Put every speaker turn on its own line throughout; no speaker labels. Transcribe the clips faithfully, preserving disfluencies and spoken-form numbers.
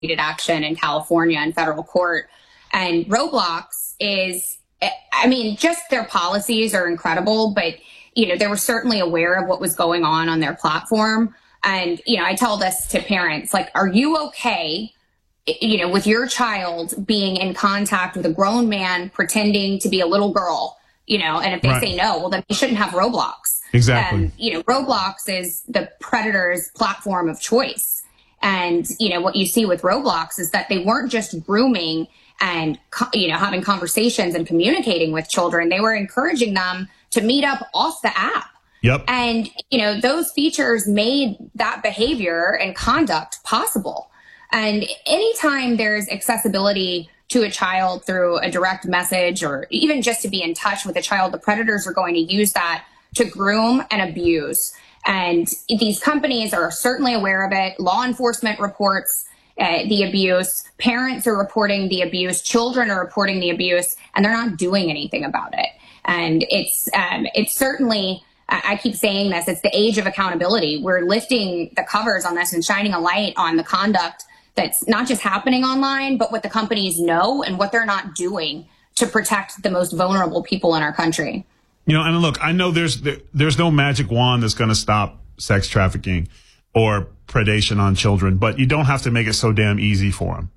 action in California in federal court. And Roblox is, I mean, just their policies are incredible, but, you know, they were certainly aware of what was going on on their platform. And, you know, I tell this to parents, like, are you okay, you know, with your child being in contact with a grown man pretending to be a little girl, you know, and if they right. say no, well, then they shouldn't have Roblox.
Exactly.
Um, you know, Roblox is the predator's platform of choice. And, you know, what you see with Roblox is that they weren't just grooming and, you know, having conversations and communicating with children. They were encouraging them to meet up off the app.
Yep.
And, you know, those features made that behavior and conduct possible. And anytime there's accessibility to a child through a direct message or even just to be in touch with a child, the predators are going to use that to groom and abuse. And these companies are certainly aware of it. Law enforcement reports uh, the abuse. Parents are reporting the abuse. Children are reporting the abuse, and they're not doing anything about it. And it's um, it's certainly, I keep saying this, it's the age of accountability. We're lifting the covers on this and shining a light on the conduct that's not just happening online, but what the companies know and what they're not doing to protect the most vulnerable people in our country.
You know, and look, I know there's there, there's no magic wand that's going to stop sex trafficking or predation on children, but you don't have to make it so damn easy for them.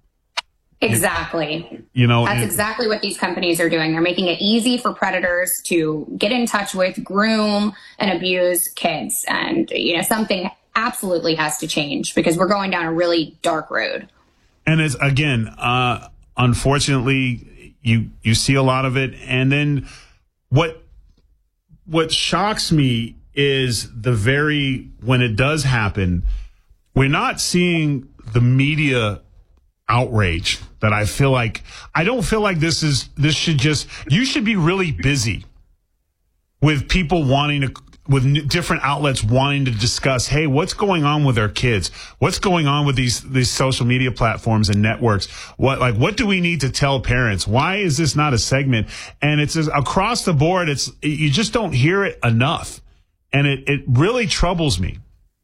Exactly.
You know,
that's
it,
exactly what these companies are doing. They're making it easy for predators to get in touch with, groom, and abuse kids. And, you know, something absolutely has to change because we're going down a really dark road.
And it's, again, uh, unfortunately, you you see a lot of it. And then what what shocks me is the very, when it does happen, we're not seeing the media outrage that I feel like, I don't feel like this is, this should just, you should be really busy with people wanting to, with different outlets wanting to discuss, hey, what's going on with our kids? What's going on with these, these social media platforms and networks? What, like, what do we need to tell parents? Why is this not a segment? And it's just, across the board, it's, you just don't hear it enough. And it, it really troubles me.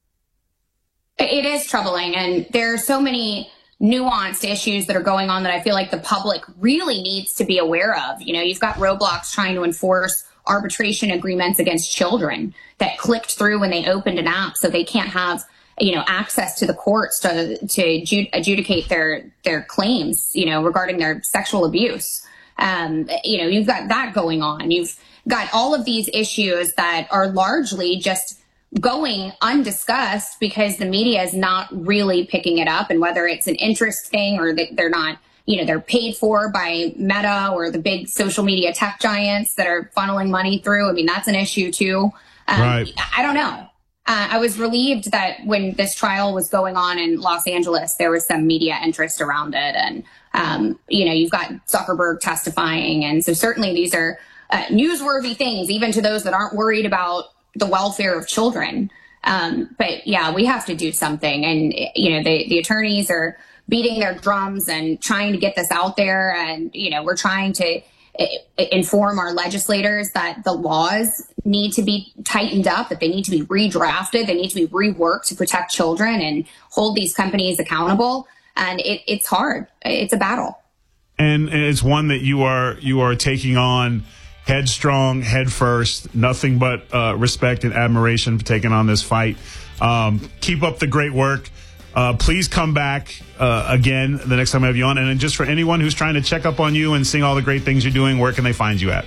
It is troubling. And there are so many nuanced issues that are going on that I feel like the public really needs to be aware of. You know, you've got Roblox trying to enforce arbitration agreements against children that clicked through when they opened an app, so they can't have, you know, access to the courts to to adjudicate their their claims, you know, regarding their sexual abuse. Um, you know, you've got that going on. You've got all of these issues that are largely just going undiscussed because the media is not really picking it up, and whether it's an interest thing or that they're not, you know, they're paid for by Meta or the big social media tech giants that are funneling money through. I mean, that's an issue too. Um,
right.
I don't know. Uh, I was relieved that when this trial was going on in Los Angeles, there was some media interest around it. And, um, you know, you've got Zuckerberg testifying. And so certainly these are uh, newsworthy things, even to those that aren't worried about the welfare of children. Um, but yeah, we have to do something. And, you know, the, the attorneys are beating their drums and trying to get this out there. And, you know, we're trying to inform our legislators that the laws need to be tightened up, that they need to be redrafted, they need to be reworked to protect children and hold these companies accountable. And it, it's hard. It's a battle.
And it's one that you are you are taking on headstrong, head first, nothing but uh, respect and admiration for taking on this fight. Um, keep up the great work. Uh, please come back uh, again the next time I have you on. And then just for anyone who's trying to check up on you and seeing all the great things you're doing, where can they find you at?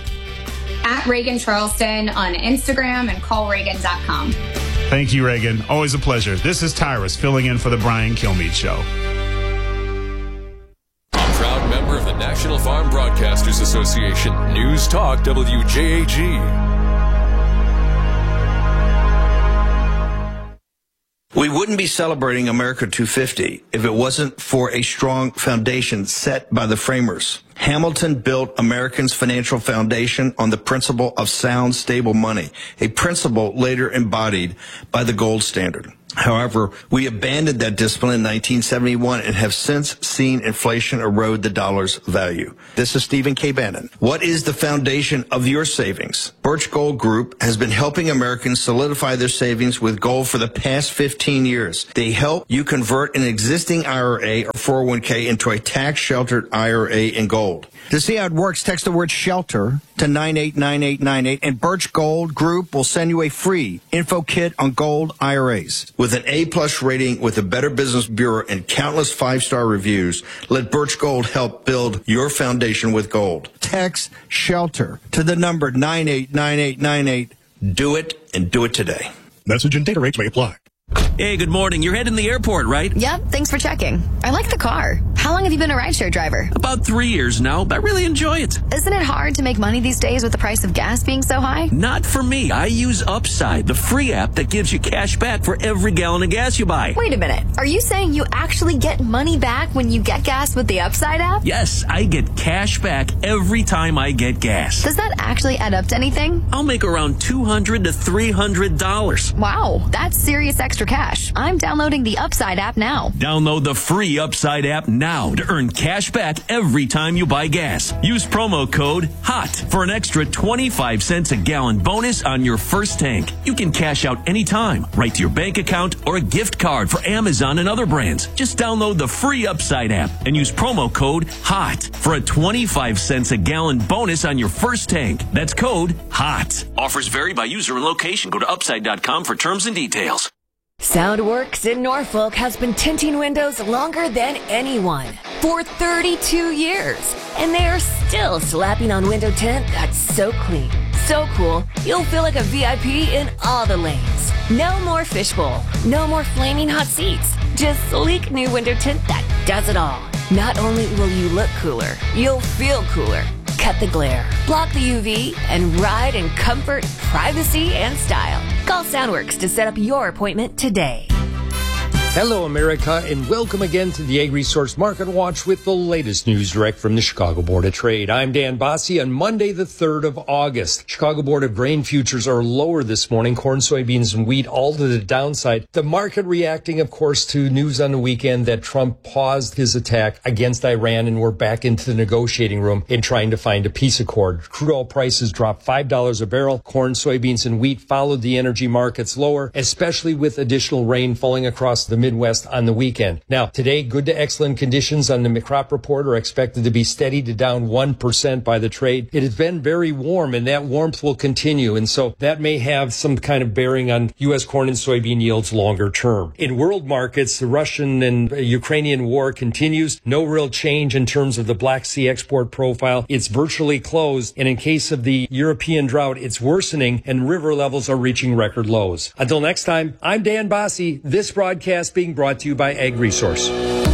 At Reagan Charleston on Instagram and call reagan dot com.
Thank you, Reagan. Always a pleasure. This is Tyrus filling in for the Brian Kilmeade Show.
A proud member of the National Farm Broadcasters Association. News Talk W J A G.
We wouldn't be celebrating America two fifty if it wasn't for a strong foundation set by the framers. Hamilton built Americans' financial foundation on the principle of sound, stable money, a principle later embodied by the gold standard. However, we abandoned that discipline in nineteen seventy-one and have since seen inflation erode the dollar's value. This is Stephen K. Bannon. What is the foundation of your savings? Birch Gold Group has been helping Americans solidify their savings with gold for the past fifteen years. They help you convert an existing I R A or four oh one k into a tax-sheltered I R A in gold. To see how it works, text the word SHELTER to nine eight nine eight nine eight, and Birch Gold Group will send you a free info kit on gold I R As. With an A-plus rating with the Better Business Bureau and countless five-star reviews, let Birch Gold help build your foundation with gold. Text SHELTER to the number nine eight nine eight nine eight. Do it, and do it today.
Message and data rates may apply.
Hey, good morning. You're heading to the airport, right?
Yep, thanks for checking. I like the car. How long have you been a rideshare driver?
About three years now. I really enjoy it.
Isn't it hard to make money these days with the price of gas being so high?
Not for me. I use Upside, the free app that gives you cash back for every gallon of gas you buy.
Wait a minute. Are you saying you actually get money back when you get gas with the Upside app?
Yes, I get cash back every time I get gas.
Does that actually add up to anything?
I'll make around two hundred to three hundred dollars.
Wow, that's serious extra cash. I'm downloading the Upside app now.
Download the free Upside app now to earn cash back every time you buy gas. Use promo code HOT for an extra twenty-five cents a gallon bonus on your first tank. You can cash out anytime, right to your bank account or a gift card for Amazon and other brands. Just download the free Upside app and use promo code HOT for a twenty-five cents a gallon bonus on your first tank. That's code HOT. Offers vary by user and location. Go to upside dot com for terms and details.
Soundworks in Norfolk has been tinting windows longer than anyone, for thirty-two years. And they are still slapping on window tint that's so clean, so cool, you'll feel like a V I P in all the lanes. No more fishbowl, no more flaming hot seats, just sleek new window tint that does it all. Not only will you look cooler, you'll feel cooler. Cut the glare, block the U V, and ride in comfort, privacy, and style. Call Soundworks to set up your appointment today.
Hello, America, and welcome again to the Ag Resource Market Watch with the latest news direct from the Chicago Board of Trade. I'm Dan Bossie on Monday, the third of August. Chicago Board of Grain futures are lower this morning. Corn, soybeans, and wheat all to the downside. The market reacting, of course, to news on the weekend that Trump paused his attack against Iran and we're back into the negotiating room in trying to find a peace accord. Crude oil prices dropped five dollars a barrel. Corn, soybeans, and wheat followed the energy markets lower, especially with additional rain falling across the Midwest on the weekend. Now, today, good to excellent conditions on the crop report are expected to be steady to down one percent by the trade. It has been very warm, and that warmth will continue, and so that may have some kind of bearing on U S corn and soybean yields longer term. In world markets, the Russian and Ukrainian war continues. No real change in terms of the Black Sea export profile. It's virtually closed, and in case of the European drought, it's worsening, and river levels are reaching record lows. Until next time, I'm Dan Bossie. This broadcast being brought to you by Ag Resource.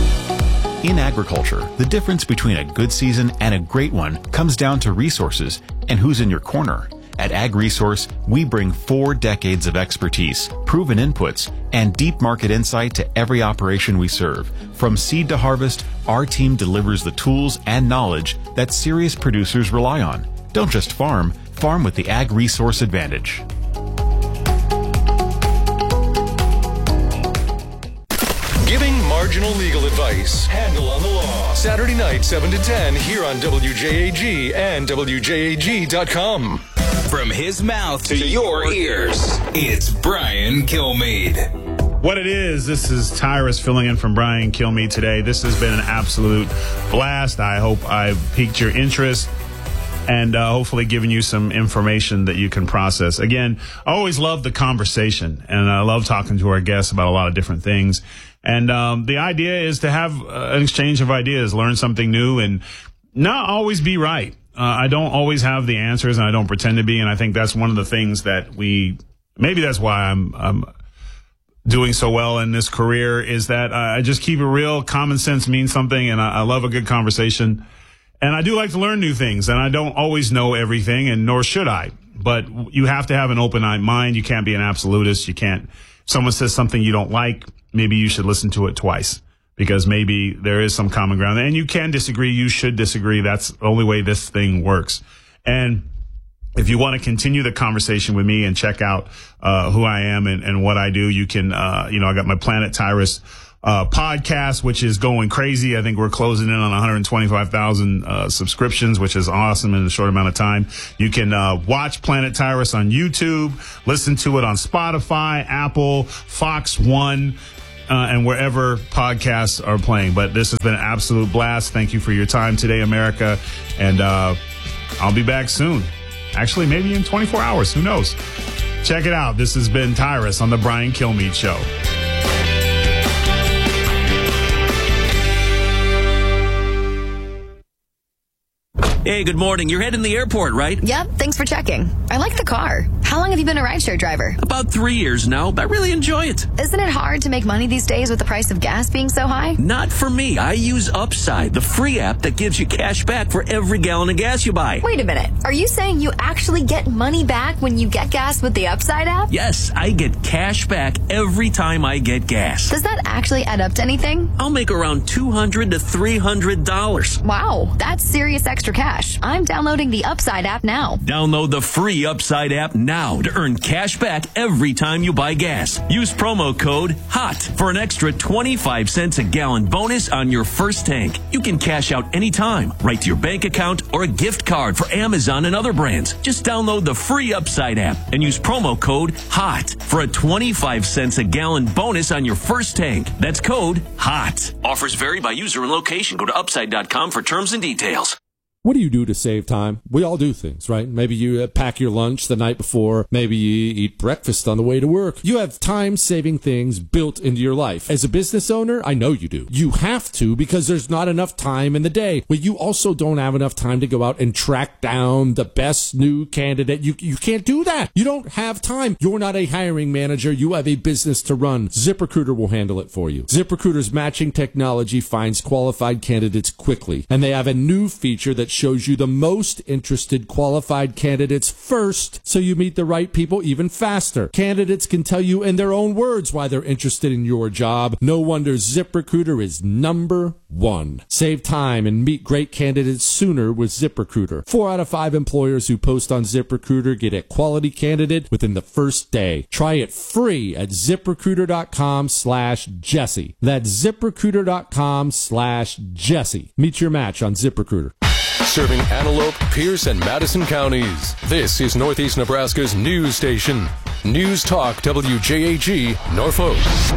In agriculture, the difference between a good season and a great one comes down to resources and who's in your corner. At Ag Resource, we bring four decades of expertise, proven inputs, and deep market insight to every operation we serve. From seed to harvest, our team delivers the tools and knowledge that serious producers rely on. Don't just farm, farm with the Ag Resource advantage.
Giving marginal legal advice. Handle on the law. Saturday night, seven to ten, here on W J A G and W J A G dot com.
From his mouth to your ears, it's Brian Kilmeade.
What it is, this is Tyrus filling in from Brian Kilmeade today. This has been an absolute blast. I hope I've piqued your interest and uh, hopefully given you some information that you can process. Again, I always love the conversation, and I love talking to our guests about a lot of different things. And um, the idea is to have uh, an exchange of ideas, learn something new, and not always be right. Uh, I don't always have the answers, and I don't pretend to be. And I think that's one of the things that we, maybe that's why I'm, I'm doing so well in this career, is that I just keep it real. Common sense means something, and I, I love a good conversation. And I do like to learn new things, and I don't always know everything, and nor should I. But you have to have an open mind. You can't be an absolutist. You can't, if someone says something you don't like, maybe you should listen to it twice, because maybe there is some common ground. And you can disagree. You should disagree. That's the only way this thing works. And if you want to continue the conversation with me and check out uh, who I am and, and what I do, you can, uh, you know, I got my Planet Tyrus uh, podcast, which is going crazy. I think we're closing in on one hundred twenty-five thousand uh, subscriptions, which is awesome in a short amount of time. You can uh, watch Planet Tyrus on YouTube, listen to it on Spotify, Apple, Fox One, uh, and wherever podcasts are playing. But this has been an absolute blast. Thank you for your time today, America. And uh, I'll be back soon. Actually, maybe in twenty-four hours. Who knows? Check it out. This has been Tyrus on the Brian Kilmeade Show.
Hey, good morning. You're heading to the airport, right?
Yep, thanks for checking. I like the car. How long have you been a rideshare driver?
About three years now. I really enjoy it.
Isn't it hard to make money these days with the price of gas being so high?
Not for me. I use Upside, the free app that gives you cash back for every gallon of gas you buy.
Wait a minute. Are you saying you actually get money back when you get gas with the Upside app?
Yes, I get cash back every time I get gas.
Does that actually add up to anything?
I'll make around two hundred to three hundred dollars.
Wow, that's serious extra cash. I'm downloading the Upside app now.
Download the free Upside app now to earn cash back every time you buy gas. Use promo code HOT for an extra twenty-five cents a gallon bonus on your first tank. You can cash out anytime, right to your bank account or a gift card for Amazon and other brands. Just download the free Upside app and use promo code HOT for a twenty-five cents a gallon bonus on your first tank. That's code HOT. Offers vary by user and location. Go to upside dot com for terms and details.
What do you do to save time? We all do things, right? Maybe you uh, pack your lunch the night before. Maybe you eat breakfast on the way to work. You have time-saving things built into your life. As a business owner, I know you do. You have to because there's not enough time in the day. But you also don't have enough time to go out and track down the best new candidate. You, you can't do that. You don't have time. You're not a hiring manager. You have a business to run. ZipRecruiter will handle it for you. ZipRecruiter's matching technology finds qualified candidates quickly. And they have a new feature that shows you the most interested qualified candidates first, so you meet the right people even faster. Candidates can tell you in their own words why they're interested in your job. No wonder ZipRecruiter is number one. Save time and meet great candidates sooner with ZipRecruiter. Four out of five employers who post on ZipRecruiter get a quality candidate within the first day. Try it free at ZipRecruiter.com slash Jesse. That's ZipRecruiter.com slash Jesse. Meet your match on ZipRecruiter.
Serving Antelope, Pierce, and Madison counties. This is Northeast Nebraska's news station. News Talk W J A G, Norfolk.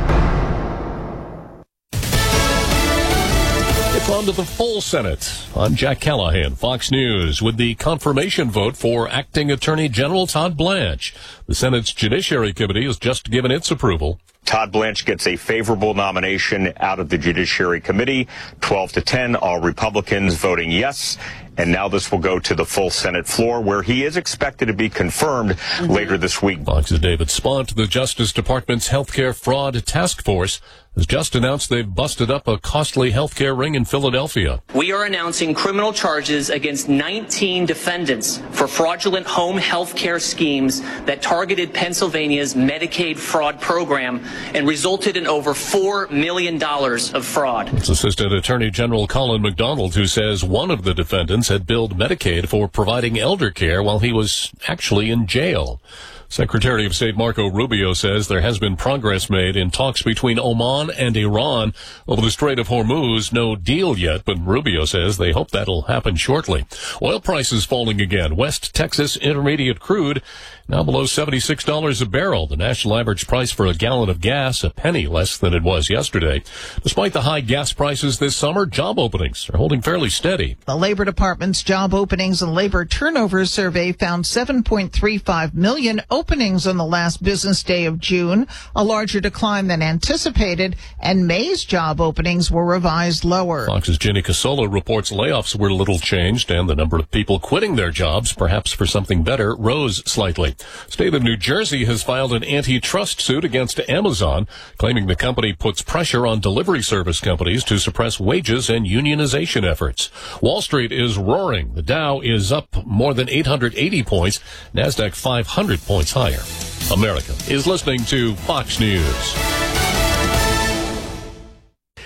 It's on to the full Senate. I'm Jack Callahan, Fox News, with the confirmation vote for Acting Attorney General Todd Blanche. The Senate's Judiciary Committee has just given its approval.
Todd Blanche gets a favorable nomination out of the Judiciary Committee, twelve to ten, all Republicans voting yes. And now this will go to the full Senate floor, where he is expected to be confirmed mm-hmm. later this week.
Fox's David Spont, the Justice Department's Healthcare Fraud Task Force, has just announced they've busted up a costly healthcare ring in Philadelphia.
We are announcing criminal charges against nineteen defendants for fraudulent home health care schemes that targeted Pennsylvania's Medicaid fraud program and resulted in over four million dollars of fraud.
It's Assistant Attorney General Colin McDonald, who says one of the defendants had billed Medicaid for providing elder care while he was actually in jail. Secretary of State Marco Rubio says there has been progress made in talks between Oman and Iran over the Strait of Hormuz. No deal yet, but Rubio says they hope that'll happen shortly. Oil prices falling again. West Texas Intermediate crude now below seventy-six dollars a barrel. The national average price for a gallon of gas, a penny less than it was yesterday. Despite the high gas prices this summer, job openings are holding fairly steady.
The Labor Department's Job Openings and Labor Turnover Survey found seven point three five million openings on the last business day of June, a larger decline than anticipated, and May's job openings were revised lower.
Fox's Jenny Casola reports layoffs were little changed, and the number of people quitting their jobs, perhaps for something better, rose slightly. State of New Jersey has filed an antitrust suit against Amazon, claiming the company puts pressure on delivery service companies to suppress wages and unionization efforts. Wall Street is roaring. The Dow is up more than eight hundred eighty points, NASDAQ five hundred points higher. America is listening to Fox News.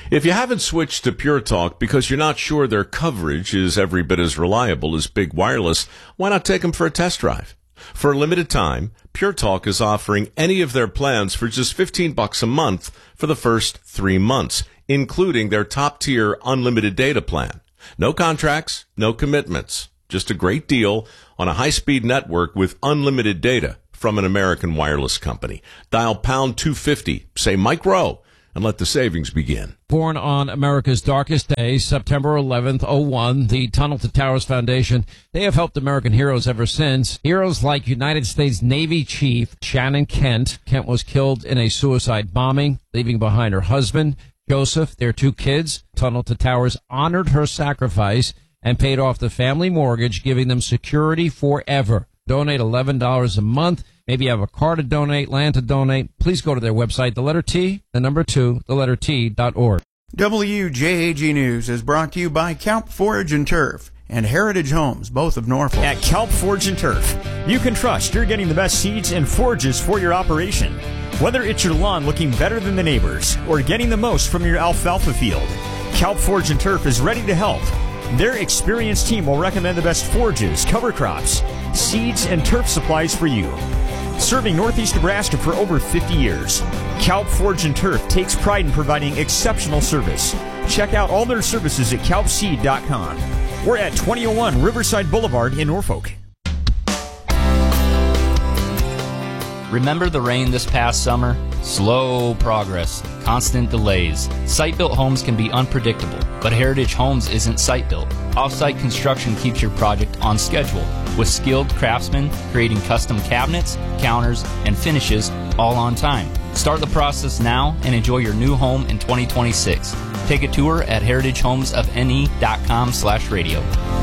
If you haven't switched to Pure Talk because you're not sure their coverage is every bit as reliable as Big Wireless, why not take them for a test drive? For a limited time, Pure Talk is offering any of their plans for just fifteen bucks a month for the first three months, including their top-tier unlimited data plan. No contracts, no commitments. Just a great deal on a high-speed network with unlimited data from an American wireless company. Dial pound two fifty, say Mike Rowe, and let the savings begin.
Born on America's darkest day, September eleventh, oh one, the Tunnel to Towers Foundation, they have helped American heroes ever since. Heroes like United States Navy Chief Shannon Kent. Kent was killed in a suicide bombing, leaving behind her husband, Joseph, their two kids. Tunnel to Towers honored her sacrifice and paid off the family mortgage, giving them security forever. Donate eleven dollars a month. Maybe you have a car to donate, land to donate. Please go to their website, the letter T, the number two, the letter T dot org.
W J A G News is brought to you by Kelp Forage and Turf and Heritage Homes, both of Norfolk.
At Kelp Forage and Turf, you can trust you're getting the best seeds and forages for your operation. Whether it's your lawn looking better than the neighbors or getting the most from your alfalfa field, Kelp Forage and Turf is ready to help. Their experienced team will recommend the best forages, cover crops, seeds, and turf supplies for you. Serving Northeast Nebraska for over fifty years, Kelp Forage and Turf takes pride in providing exceptional service. Check out all their services at kelp seed dot com. We're at twenty oh one Riverside Boulevard in Norfolk.
Remember the rain this past summer? Slow progress, constant delays. Site-built homes can be unpredictable, but Heritage Homes isn't site-built. Off-site construction keeps your project on schedule, with skilled craftsmen creating custom cabinets, counters, and finishes all on time. Start the process now and enjoy your new home in twenty twenty-six. Take a tour at heritage homes of n e dot com slash radio.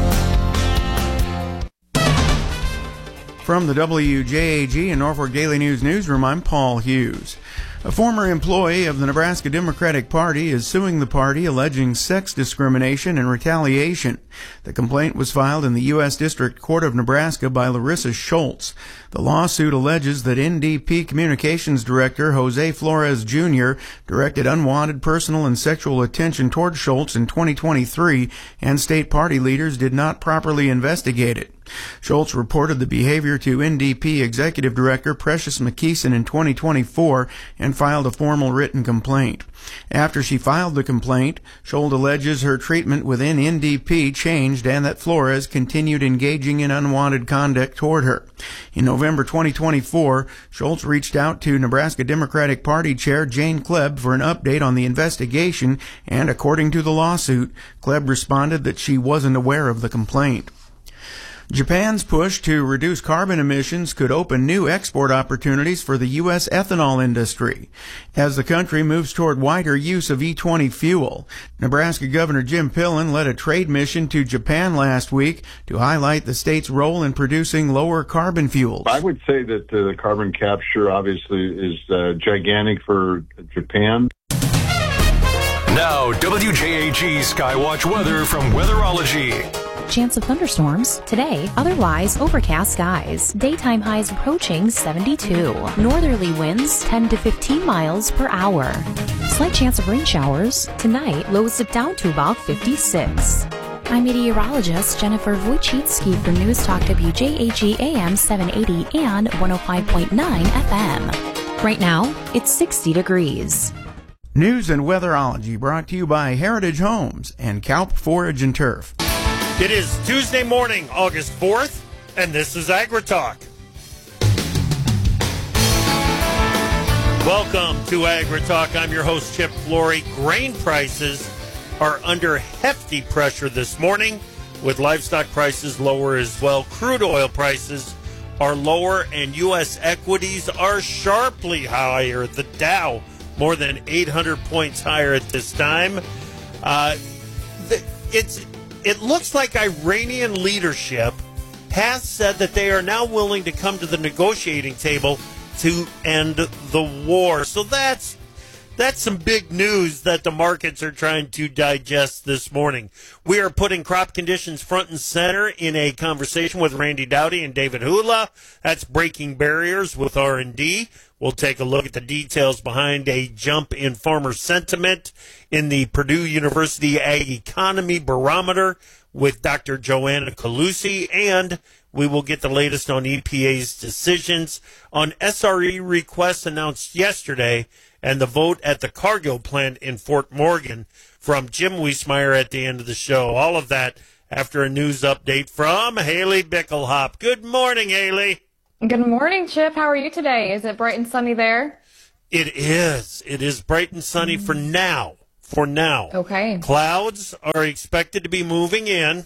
From the W J A G and Norfolk Daily News newsroom, I'm Paul Hughes. A former employee of the Nebraska Democratic Party is suing the party alleging sex discrimination and retaliation. The complaint was filed in the U S District Court of Nebraska by Larissa Schultz. The lawsuit alleges that N D P Communications Director Jose Flores Junior directed unwanted personal and sexual attention toward Schultz in twenty twenty-three, and state party leaders did not properly investigate it. Schultz reported the behavior to N D P Executive Director Precious McKeeson in twenty twenty-four and filed a formal written complaint. After she filed the complaint, Schultz alleges her treatment within N D P changed and that Flores continued engaging in unwanted conduct toward her. In November twenty twenty-four, Schultz reached out to Nebraska Democratic Party Chair Jane Klebb for an update on the investigation, and according to the lawsuit, Klebb responded that she wasn't aware of the complaint. Japan's push to reduce carbon emissions could open new export opportunities for the U S ethanol industry as the country moves toward wider use of E twenty fuel. Nebraska Governor Jim Pillen led a trade mission to Japan last week to highlight the state's role in producing lower carbon fuels.
I would say that uh, the carbon capture obviously is uh, gigantic for Japan.
Now, W J A G Skywatch weather from Weatherology.
Chance of thunderstorms today, otherwise overcast skies. Daytime highs approaching seventy-two. Northerly winds ten to fifteen miles per hour. Slight chance of rain showers. Tonight, lows dip down to about fifty-six. I'm meteorologist Jennifer Wojcicki for News Talk W J A G A M seven eighty and one oh five point nine F M. Right now, it's sixty degrees.
News and Weatherology brought to you by Heritage Homes and Kelp Forage and Turf.
It is Tuesday morning, August fourth, and this is AgriTalk. Welcome to AgriTalk. I'm your host, Chip Flory. Grain prices are under hefty pressure this morning, with livestock prices lower as well. Crude oil prices are lower, and U S equities are sharply higher. The Dow more than eight hundred points higher at this time. Uh, the, it's... It looks like Iranian leadership has said that they are now willing to come to the negotiating table to end the war. So that's that's some big news that the markets are trying to digest this morning. We are putting crop conditions front and center in a conversation with Randy Dowdy and David Hula. That's Breaking Barriers with R and D. We'll take a look at the details behind a jump in farmer sentiment in the Purdue University Ag Economy Barometer with Doctor Joanna Calusi, and we will get the latest on E P A's decisions on S R E requests announced yesterday and the vote at the Cargill plant in Fort Morgan from Jim Wiesmeyer at the end of the show. All of that after a news update from Haley Bickelhop. Good morning, Haley.
Good morning, Chip. How are you today? Is it bright and sunny there?
It is. It is bright and sunny for now. For now.
Okay.
Clouds are expected to be moving in,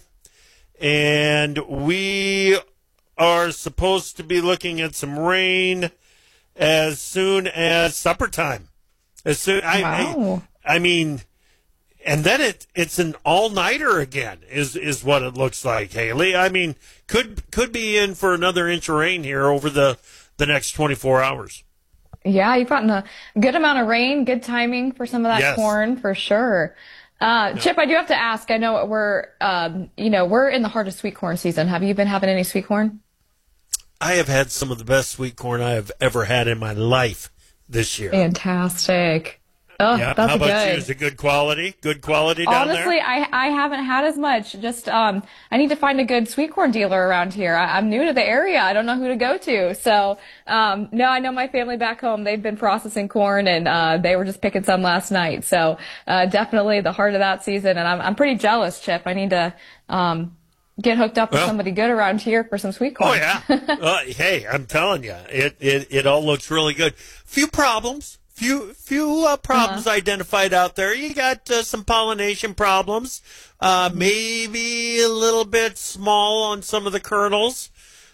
and we are supposed to be looking at some rain as soon as supper time. As soon, I,
wow.
I, I mean, and then it it's an all nighter again. Is is what it looks like, Haley. I mean, could could be in for another inch of rain here over the the next twenty-four hours.
Yeah, you've gotten a good amount of rain. Good timing for some of that
Yes.
corn for sure. Uh,
Yeah.
Chip, I do have to ask. I know we're, um, you know, we're in the heart of sweet corn season. Have you been having any sweet corn?
I have had some of the best sweet corn I have ever had in my life this year.
Fantastic. Oh,
Yeah.
that's
How about
good.
you? Is it good quality? Good quality down
Honestly,
there?
I I haven't had as much. Just um, I need to find a good sweet corn dealer around here. I, I'm new to the area. I don't know who to go to. So um, no, I know my family back home. They've been processing corn, and uh, they were just picking some last night. So uh, definitely the heart of that season, and I'm I'm pretty jealous, Chip. I need to um, get hooked up with
Well-
somebody good around here for some sweet corn.
Oh yeah. uh, hey, I'm telling you, it, it it all looks really good. Few problems, few few uh, problems
Uh-huh.
identified out there. You got uh, some pollination problems, uh, maybe a little bit small on some of the kernels,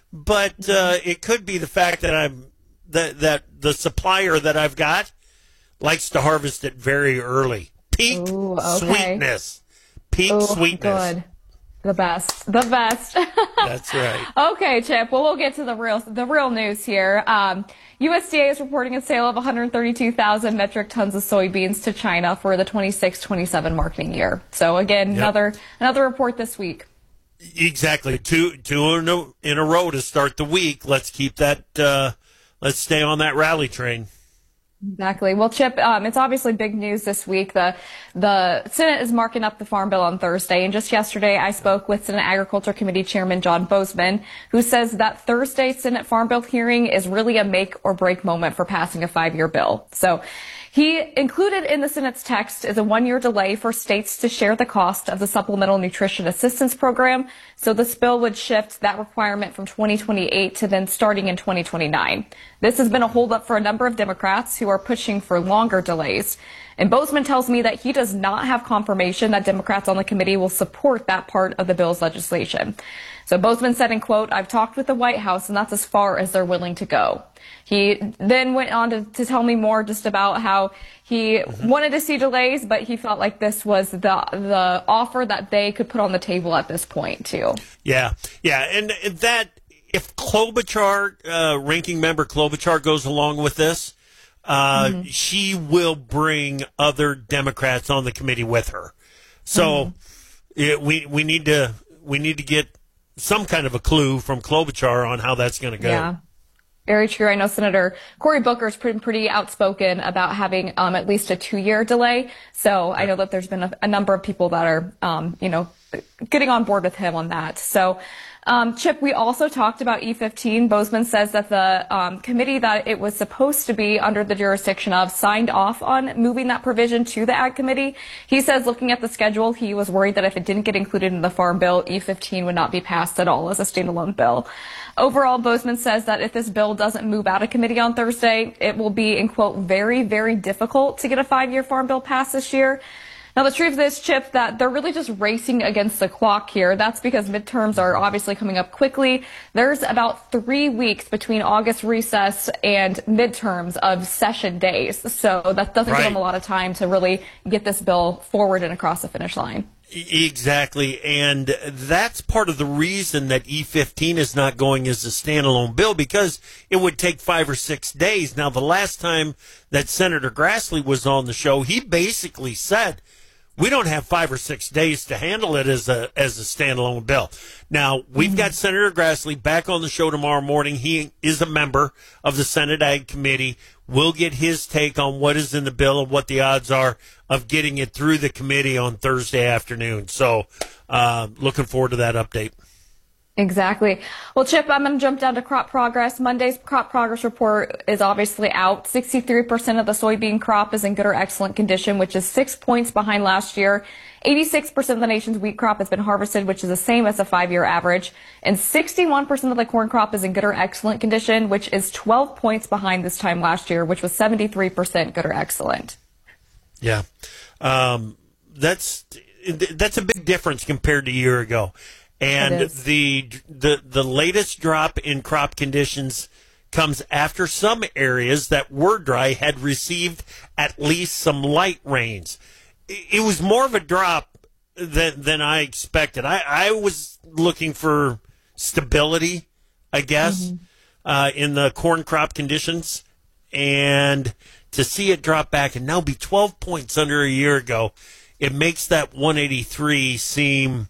but uh, it could be the fact that I'm that that the supplier that I've got likes to harvest it very early. Peak
Ooh, okay.
sweetness, peak
Ooh,
sweetness.
Good. The best. The best.
That's right.
Okay, Chip. Well, we'll get to the real the real news here. Um, U S D A is reporting a sale of one hundred thirty-two thousand metric tons of soybeans to China for the twenty-six twenty-seven marketing year. So again,
Yep.
another another report this week.
Exactly. Two two in a, in a row to start the week. Let's keep that. Uh, let's stay on that rally train.
Exactly. Well, Chip, um, it's obviously big news this week. The the Senate is marking up the Farm Bill on Thursday, and just yesterday I spoke with Senate Agriculture Committee Chairman John Bozeman, who says that Thursday's Senate Farm Bill hearing is really a make or break moment for passing a five-year bill. So he included in the Senate's text is a one-year delay for states to share the cost of the Supplemental Nutrition Assistance Program. So this bill would shift that requirement from twenty twenty-eight to then starting in twenty twenty-nine. This has been a holdup for a number of Democrats who are pushing for longer delays. And Bozeman tells me that he does not have confirmation that Democrats on the committee will support that part of the bill's legislation. So Bozeman said, in quote, "I've talked with the White House, and that's as far as they're willing to go." He then went on to, to tell me more just about how he mm-hmm. wanted to see delays, but he felt like this was the the offer that they could put on the table at this point, too.
Yeah, yeah, and that if Klobuchar, uh, ranking member Klobuchar, goes along with this, uh, mm-hmm. she will bring other Democrats on the committee with her. So mm-hmm. it, we we need to we need to get some kind of a clue from Klobuchar on how that's going to go.
Yeah. Very true. I know Senator Cory Booker's been pretty outspoken about having um, at least a two-year delay. So I know that there's been a, a number of people that are, um, you know, getting on board with him on that. So, um, Chip, we also talked about E fifteen. Bozeman says that the um, committee that it was supposed to be under the jurisdiction of signed off on moving that provision to the Ag Committee. He says, looking at the schedule, he was worried that if it didn't get included in the Farm Bill, E fifteen would not be passed at all as a standalone bill. Overall, Bozeman says that if this bill doesn't move out of committee on Thursday, it will be, in quote, very, very difficult to get a five-year Farm Bill passed this year. Now, the truth is, Chip, that they're really just racing against the clock here. That's because midterms are obviously coming up quickly. There's about three weeks between August recess and midterms of session days. So that doesn't
Right.
give them a lot of time to really get this bill forward and across the finish line.
Exactly, and that's part of the reason that E fifteen is not going as a standalone bill, because it would take five or six days. Now, the last time that Senator Grassley was on the show, he basically said, we don't have five or six days to handle it as a as a standalone bill. Now, we've mm-hmm. got Senator Grassley back on the show tomorrow morning. He is a member of the Senate Ag Committee. We'll get his take on what is in the bill and what the odds are of getting it through the committee on Thursday afternoon. So, uh, looking forward to that update.
Exactly. Well, Chip, I'm going to jump down to crop progress. Monday's crop progress report is obviously out. sixty-three percent of the soybean crop is in good or excellent condition, which is six points behind last year. eighty-six percent of the nation's wheat crop has been harvested, which is the same as the five-year average. And sixty-one percent of the corn crop is in good or excellent condition, which is twelve points behind this time last year, which was seventy-three percent good or excellent.
Yeah. Um, that's, that's a big difference compared to a year ago. And the the the latest drop in crop conditions comes after some areas that were dry had received at least some light rains. It was more of a drop than than I expected. I, I was looking for stability, I guess, mm-hmm. uh, in the corn crop conditions, and to see it drop back and now be twelve points under a year ago, it makes that one eighty-three seem.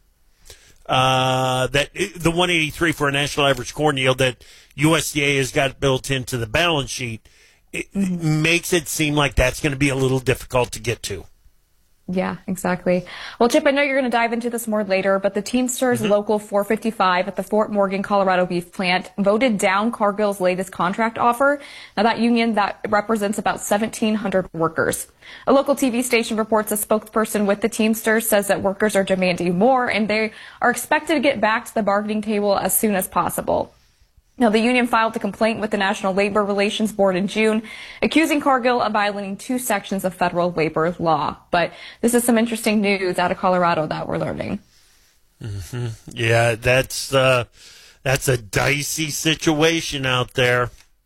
Uh, that the one eighty-three for a national average corn yield that U S D A has got built into the balance sheet, it mm-hmm. makes it seem like that's going to be a little difficult to get to.
Yeah, exactly. Well, Chip, I know you're going to dive into this more later, but the Teamsters mm-hmm. Local four fifty-five at the Fort Morgan, Colorado beef plant voted down Cargill's latest contract offer. Now, that union, that represents about seventeen hundred workers. A local T V station reports a spokesperson with the Teamsters says that workers are demanding more, and they are expected to get back to the bargaining table as soon as possible. Now, the union filed a complaint with the National Labor Relations Board in June, accusing Cargill of violating two sections of federal labor law. But this is some interesting news out of Colorado that we're learning.
Mm-hmm. Yeah, that's uh, that's a dicey situation out there.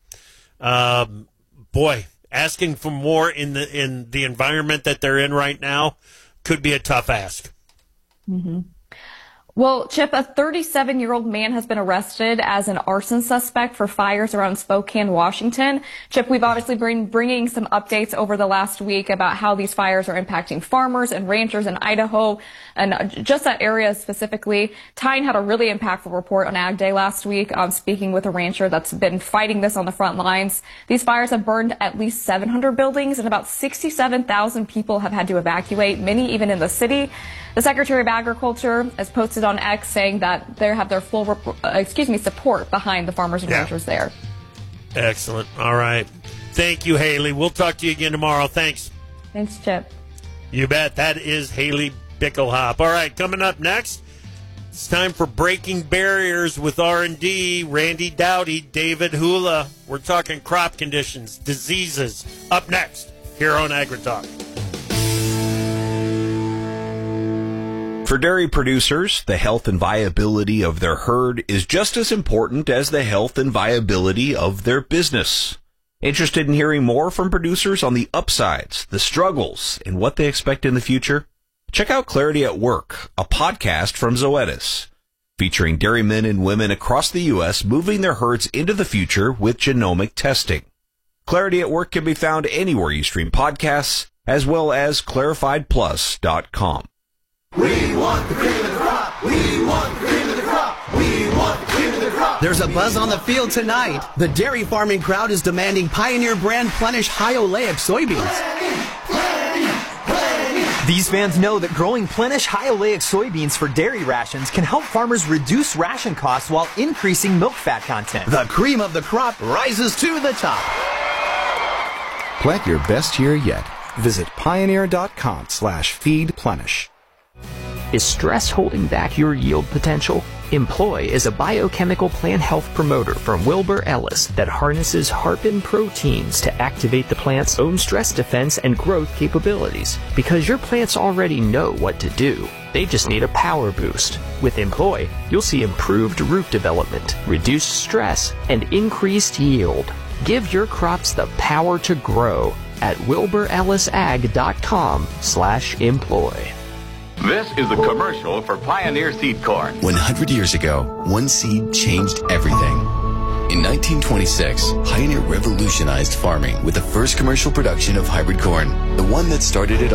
Um, boy, asking for more in the in the environment that they're in right now could be a tough ask.
Mm-hmm. Well, Chip, a thirty-seven-year-old man has been arrested as an arson suspect for fires around Spokane, Washington. Chip, we've obviously been bringing some updates over the last week about how these fires are impacting farmers and ranchers in Idaho, and just that area specifically. Tyne had a really impactful report on Ag Day last week, um, speaking with a rancher that's been fighting this on the front lines. These fires have burned at least seven hundred buildings, and about sixty-seven thousand people have had to evacuate, many even in the city. The Secretary of Agriculture has posted on X saying that they have their full, uh, excuse me, support behind the farmers and yeah. ranchers there.
Excellent. All right. Thank you, Haley. We'll talk to you again tomorrow. Thanks.
Thanks, Chip.
You bet. That is Haley Bickelhop. All right. Coming up next, it's time for Breaking Barriers with R and D. Randy Dowdy, David Hula. We're talking crop conditions, diseases. Up next here on AgriTalk.
For dairy producers, the health and viability of their herd is just as important as the health and viability of their business. Interested in hearing more from producers on the upsides, the struggles, and what they expect in the future? Check out Clarity at Work, a podcast from Zoetis, featuring dairymen and women across the U S moving their herds into the future with genomic testing. Clarity at Work can be found anywhere you stream podcasts, as well as clarified plus dot com.
We want the cream of the crop. We want the cream of the crop. We want the cream of the crop.
There's a buzz on the field tonight. The dairy farming crowd is demanding Pioneer brand Plenish high oleic soybeans.
Plenty, plenty, plenty.
These fans know that growing Plenish high oleic soybeans for dairy rations can help farmers reduce ration costs while increasing milk fat content.
The cream of the crop rises to the top.
Plant your best year yet. Visit pioneer.com slash feed Plenish.
Is stress holding back your yield potential? Employ is a biochemical plant health promoter from Wilbur Ellis that harnesses Harpin proteins to activate the plant's own stress defense and growth capabilities. Because your plants already know what to do, they just need a power boost. With Employ, you'll see improved root development, reduced stress, and increased yield. Give your crops the power to grow at wilbur ellis ag dot com slash employ.
This is the commercial for Pioneer Seed Corn.
one hundred years ago, one seed changed everything. In nineteen twenty-six, Pioneer revolutionized farming with the first commercial production of hybrid corn, the one that started it all.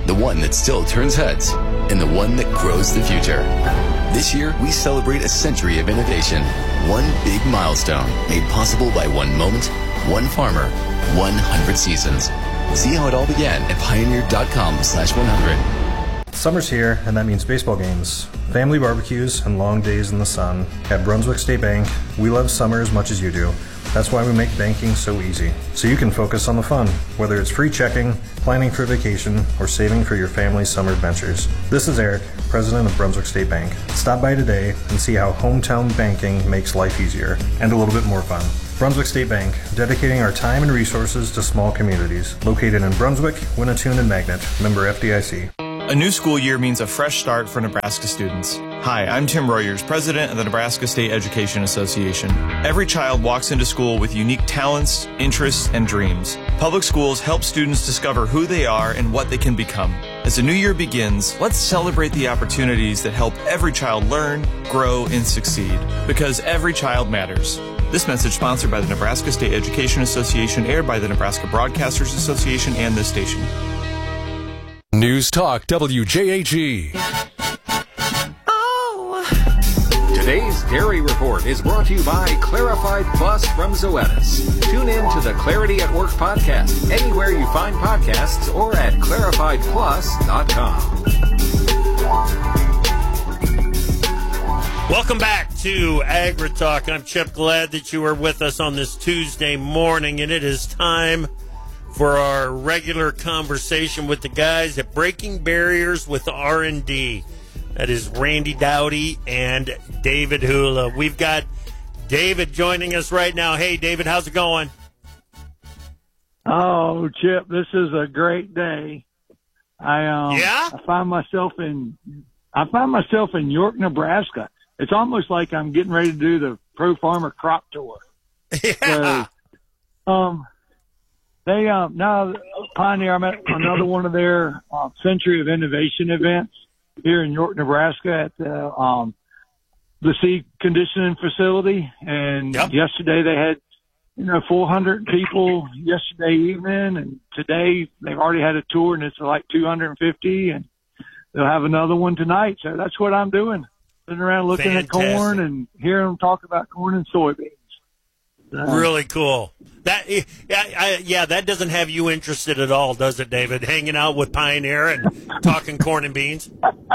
the one that still turns heads, and the one that grows the future. This year, we celebrate a century of innovation. One big milestone made possible by one moment, one farmer, one hundred seasons. See how it all began at pioneer.com slash 100.
Summer's here, and that means baseball games, family barbecues, and long days in the sun. At Brunswick State Bank, we love summer as much as you do. That's why we make banking so easy, so you can focus on the fun, whether it's free checking, planning for vacation, or saving for your family's summer adventures. This is Eric, president of Brunswick State Bank. Stop by today and see how hometown banking makes life easier and a little bit more fun. Brunswick State Bank, dedicating our time and resources to small communities. Located in Brunswick, Winnetoon, and Magnet. Member F D I C.
A new school year means a fresh start for Nebraska students. Hi, I'm Tim Royers, president of the Nebraska State Education Association. Every child walks into school with unique talents, interests, and dreams. Public schools help students discover who they are and what they can become. As the new year begins, let's celebrate the opportunities that help every child learn, grow, and succeed. Because every child matters. This message sponsored by the Nebraska State Education Association, aired by the Nebraska Broadcasters Association and this station.
News Talk W J A G.
Today's Dairy Report is brought to you by Clarified Plus from Zoetis. Tune in to the Clarity at Work podcast anywhere you find podcasts or at clarified plus dot com.
Welcome back to Agri Talk. I'm Chip. Glad that you are with us on this Tuesday morning, and it is time for our regular conversation with the guys at Breaking Barriers with R and D. That is Randy Dowdy and David Hula. We've got David joining us right now. Hey, David, how's it going?
Oh, Chip, this is a great day. I um,
yeah?
I find myself in I find myself in York, Nebraska. It's almost like I'm getting ready to do the Pro Farmer Crop Tour.
Yeah.
So, um. They um now Pioneer. I'm at another one of their uh, Century of Innovation events here in York, Nebraska, at the um the seed conditioning facility. And
yep.
yesterday they had you know four hundred people yesterday evening, and today they've already had a tour, and it's like two hundred fifty, and they'll have another one tonight. So that's what I'm doing, sitting around looking
Fantastic.
at corn and hearing them talk about corn and soybeans. Uh,
Really cool. That yeah, I, yeah, that doesn't have you interested at all, does it, David? Hanging out with Pioneer and talking corn and beans?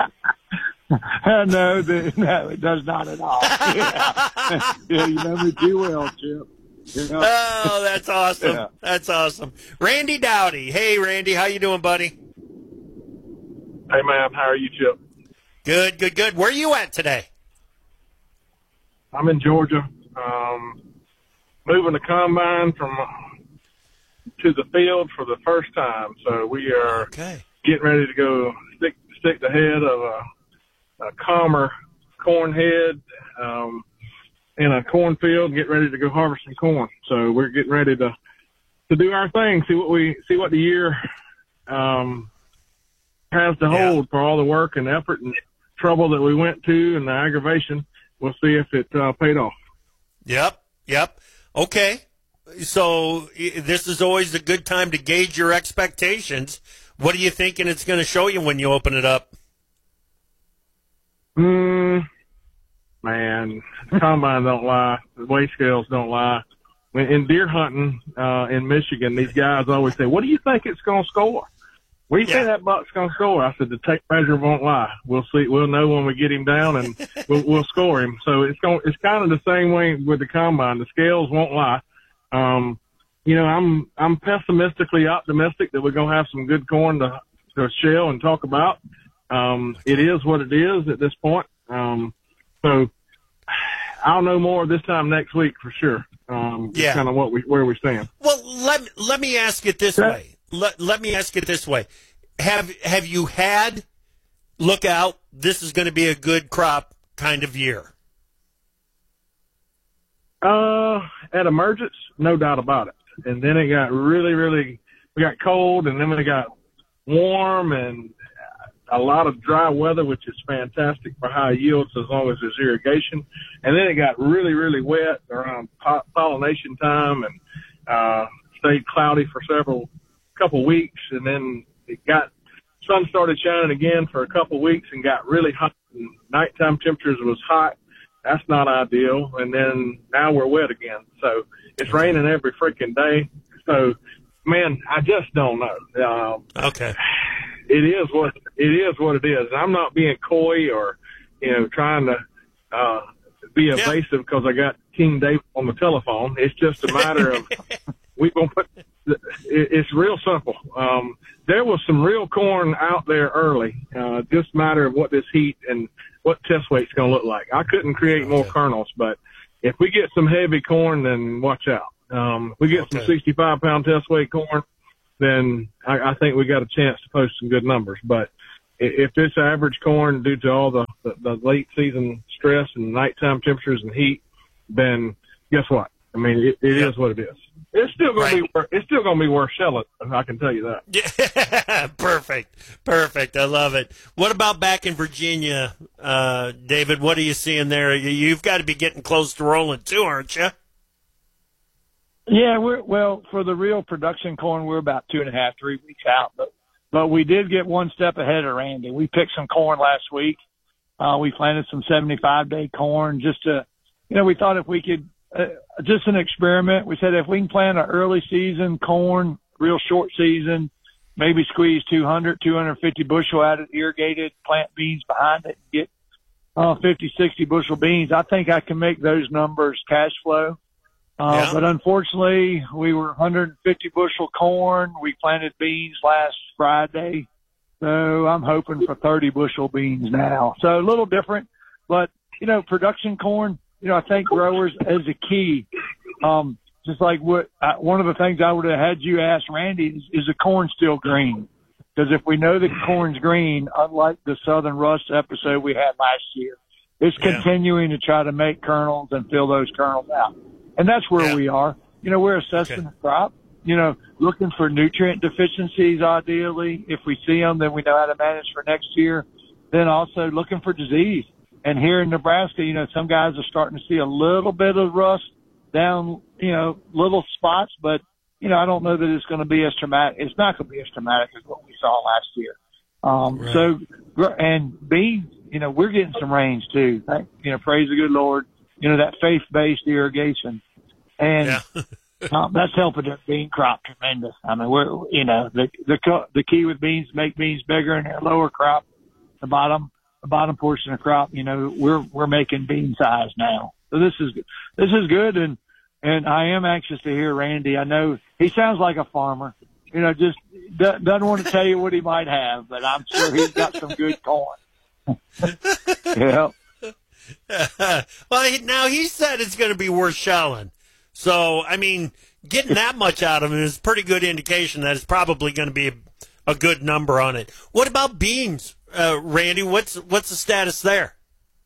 no, the, no, it does not at all. Yeah, yeah you know me too well, Chip. You know?
Oh, that's awesome.
Yeah.
That's awesome. Randy Dowdy. Hey, Randy, how you doing, buddy?
Hey, man, how are you, Chip?
Good, good, good. Where are you at today?
I'm in Georgia. Um, moving the combine from to the field for the first time. So we are
okay.
getting ready to go stick stick the head of a, a calmer corn head um, in a cornfield. Get ready to go harvest some corn. So we're getting ready to to do our thing. See what we see what the year um, has to
Yeah.
hold for all the work and effort and trouble that we went to and the aggravation. We'll see if it uh, paid off.
Yep, yep. Okay. So i- this is always a good time to gauge your expectations. What are you thinking it's going to show you when you open it up?
Mm, man, the combine don't lie. The weigh scales don't lie. When, in deer hunting uh, in Michigan, these guys always say, what do you think it's going to score? What do you think that buck's going to score? I said, the tape measure won't lie. We'll see. We'll know when we get him down, and we'll, we'll score him. So it's going. It's kind of the same way with the combine. The scales won't lie. Um, you know, I'm I'm pessimistically optimistic that we're going to have some good corn to to shell and talk about. Um, it is what it is at this point. Um, so I'll know more this time next week for sure. Um,
Yeah.
kind of what we where we stand.
Well, let let me ask it this way. Let let me ask it this way. Have have you had look out, this is going to be a good crop kind of year?
Uh, at emergence, no doubt about it. And then it got really, really, we got cold, and then we got warm and a lot of dry weather, which is fantastic for high yields as long as there's irrigation. And then it got really, really wet around po- pollination time and uh, stayed cloudy for several couple weeks, and then it got sun started shining again for a couple of weeks and got really hot. And nighttime temperatures was hot. That's not ideal. And then now we're wet again. So it's raining every freaking day. So, man, I just don't know.
Um, okay.
It is what it is. What it is. I'm not being coy or, you know, trying to uh, be evasive because I got King David on the telephone. It's just a matter of we gonna put. It, it's real simple. Um, there was some real corn out there early. Uh, just a matter of what this heat and what test weight's going to look like. I couldn't create more kernels, but if we get some heavy corn, then watch out. Um, if we get okay. some sixty-five pound test weight corn, then I, I think we got a chance to post some good numbers. But if this average corn, due to all the, the, the late season stress and nighttime temperatures and heat, then guess what? I mean, it, it yep. is what it is. It's still going right. to be. Worth, it's still going to be worth selling. I can tell you that.
Yeah, perfect, perfect. I love it. What about back in Virginia, uh, David? What are you seeing there? You've got to be getting close to rolling too, aren't you?
Yeah, we're well for the real production corn. We're about two and a half, three weeks out, but but we did get one step ahead of Randy. We picked some corn last week. Uh, we planted some seventy-five day corn just to, you know, we thought if we could. Uh, just an experiment. We said if we can plant an early season corn, real short season, maybe squeeze two hundred, two hundred fifty bushel out of irrigated, plant beans behind it, and get uh, fifty, sixty bushel beans. I think I can make those numbers cash flow. Uh, yeah. But unfortunately, we were one hundred fifty bushel corn. We planted beans last Friday. So I'm hoping for thirty bushel beans now. So a little different, but you know, production corn, you know, I think growers as a key, um, just like what uh, one of the things I would have had you ask Randy is, is the corn still green? Because if we know that corn's green, unlike the Southern Rust episode we had last year, it's yeah. continuing to try to make kernels and fill those kernels out. And that's where yeah. we are. You know, we're assessing okay. the crop, you know, looking for nutrient deficiencies ideally. If we see them, then we know how to manage for next year. Then also looking for disease. And here in Nebraska, you know, some guys are starting to see a little bit of rust down, you know, little spots, but, you know, I don't know that it's going to be as traumatic. It's not going to be as traumatic as what we saw last year. Um, right. So, and beans, you know, we're getting some rains too. Thank, you know, praise the good Lord, you know, that faith-based irrigation. And, yeah. um, that's helping the bean crop tremendous. I mean, we're, you know, the, the, the key with beans, make beans bigger in their lower crop, the bottom. The bottom portion of crop, you know, we're we're making bean size now. So this is this is good, and and I am anxious to hear Randy. I know he sounds like a farmer, you know, just doesn't want to tell you what he might have, but I'm sure he's got some good corn. Yeah.
Well, now he said it's going to be worth shelling. So I mean, getting that much out of him is a pretty good indication that it's probably going to be a, a good number on it. What about beans? Uh, Randy, what's what's the status there?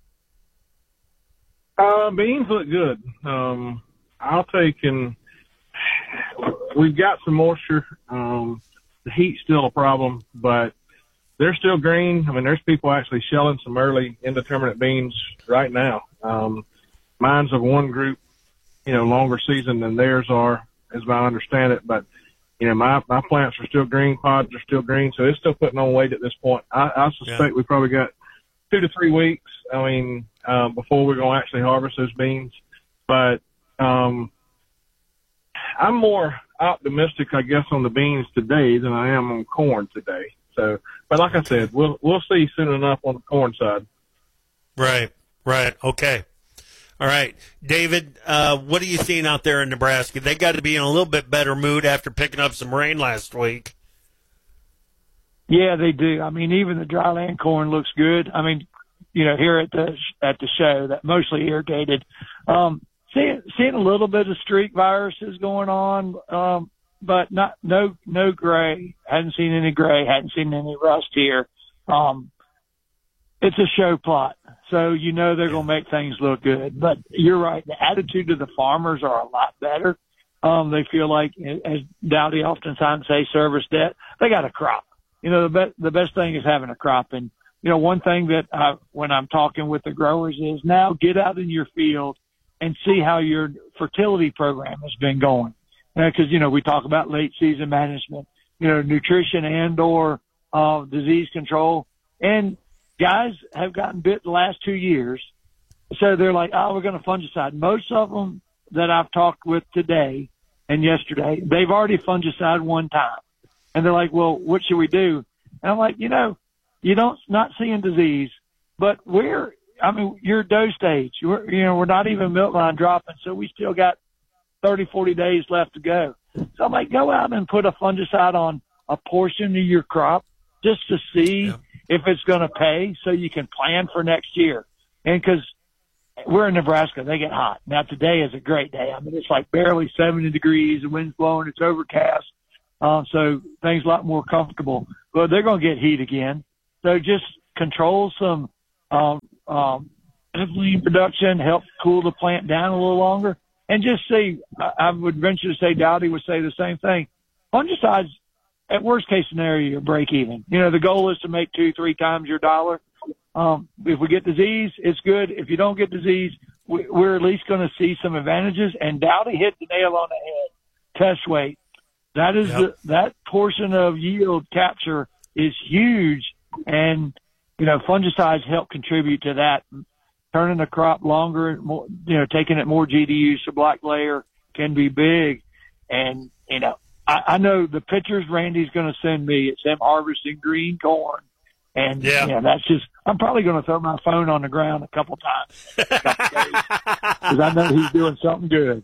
Uh, beans look good. Um, I'll take and we've got some moisture. Um, the heat's still a problem, but they're still green. I mean, there's people actually shelling some early indeterminate beans right now. Um, mine's of one group, you know, longer season than theirs are, as I understand it, but you know, my, my plants are still green, pods are still green, so it's still putting on weight at this point. I, I suspect yeah. we probably got two to three weeks, I mean, um, before we're going to actually harvest those beans. But um, I'm more optimistic, I guess, on the beans today than I am on corn today. So, but like I said, we'll we'll see soon enough on the corn side.
Right, right, okay. All right, David, uh, what are you seeing out there in Nebraska? They got to be in a little bit better mood after picking up some rain last week.
Yeah, they do. I mean, even the dryland corn looks good. I mean, you know, here at the at the show, that mostly irrigated. Um, seeing seeing a little bit of streak viruses going on, um, but not no no gray. Hadn't seen any gray. Hadn't seen any rust here. Um, it's a show plot. So, you know, they're going to make things look good. But you're right. The attitude of the farmers are a lot better. Um, they feel like, as Dowdy oftentimes say, service debt. They got a crop. You know, the best, the best thing is having a crop. And, you know, one thing that I, when I'm talking with the growers is now get out in your field and see how your fertility program has been going. Because, you know, we talk about late season management, you know, nutrition and or uh, disease control. And guys have gotten bit the last two years. So they're like, oh, we're going to fungicide. Most of them that I've talked with today and yesterday, they've already fungicide one time. And they're like, well, what should we do? And I'm like, you know, you don't, not seeing disease, but we're, I mean, you're doe stage. We're, you know, we're not even milk line dropping. So we still got thirty, forty days left to go. So I'm like, go out and put a fungicide on a portion of your crop just to see yeah. if it's going to pay so you can plan for next year. And because we're in Nebraska, they get hot. Now today is a great day. I mean, it's like barely seventy degrees, the wind's blowing, it's overcast. Um, so things a lot more comfortable, but they're going to get heat again. So just control some, um, um, ethylene production, help cool the plant down a little longer, and just see, I, I would venture to say Dowdy would say the same thing. Fungicides, at worst case scenario, you're break even. You know, the goal is to make two, three times your dollar. Um, if we get disease, it's good. If you don't get disease, we, we're at least going to see some advantages. And Dowdy hit the nail on the head. Test weight. That is yep. the, that portion of yield capture is huge. And, you know, fungicides help contribute to that. Turning the crop longer, more, you know, taking it more G D Us to black layer can be big. And, you know, I, I know the pictures Randy's going to send me. It's him harvesting green corn. And, yeah, you know, that's just, I'm probably going to throw my phone on the ground a couple times because I know he's doing something good.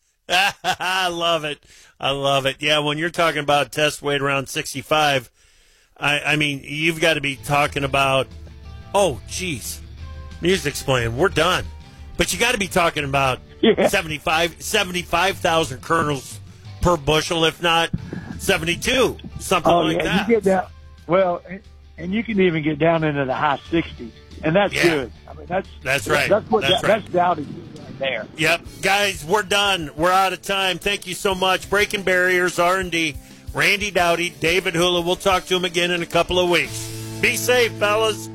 I love it. I love it. Yeah, when you're talking about test weight around sixty-five, I, I mean, you've got to be talking about, oh, geez, music's playing. We're done. But you got to be talking about yeah. seventy-five seventy-five kernels per bushel, if not seventy-two, something
oh,
like
yeah,
that.
You get down, well, and you can even get down into the high sixties, and that's
yeah.
good. I mean, that's
that's right.
That's what
that's,
that,
right.
that's Dowdy right there.
Yep, guys, we're done. We're out of time. Thank you so much. Breaking Barriers R and D. Randy Dowdy, David Hula. We'll talk to him again in a couple of weeks. Be safe, fellas.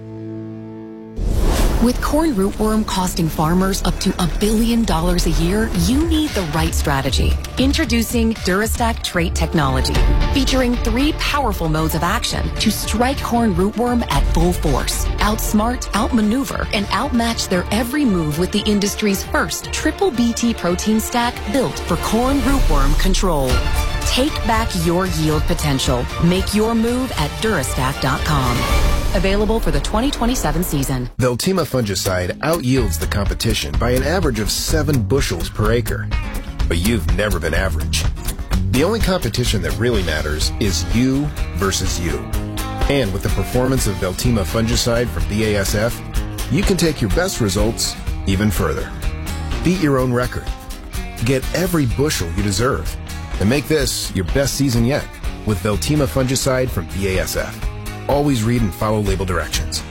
With corn rootworm costing farmers up to a billion dollars a year, you need the right strategy. Introducing Durastack trait technology, featuring three powerful modes of action to strike corn rootworm at full force, outsmart, outmaneuver, and outmatch their every move with the industry's first triple B T protein stack built for corn rootworm control. Take back your yield potential. Make your move at Durastack dot com. Available for the twenty twenty-seven season.
Veltima fungicide outyields the competition by an average of seven bushels per acre. But you've never been average. The only competition that really matters is you versus you. And with the performance of Veltima fungicide from B A S F, you can take your best results even further. Beat your own record. Get every bushel you deserve. And make this your best season yet with Veltima fungicide from B A S F. Always read and follow label directions.